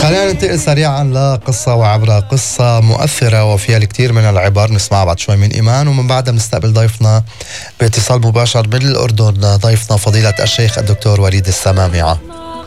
خلينا ننتقل سريعا لقصة وعبر قصة مؤثرة وفيها الكثير من العبر، نسمعها بعد شوي من إيمان، ومن بعدها بنستقبل ضيفنا باتصال مباشر من الأردن، ضيفنا فضيلة الشيخ الدكتور وليد السمامعة.